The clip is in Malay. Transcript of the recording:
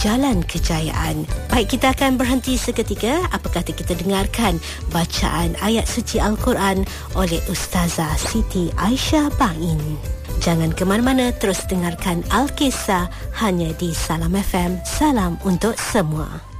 jalan kejayaan. Baik, kita akan berhenti seketika. Apa kata kita dengarkan bacaan ayat suci Al-Quran oleh Ustazah Siti Aisyah Bain. Jangan ke mana-mana, terus dengarkan Al-Kisah hanya di Salam FM. Salam untuk semua.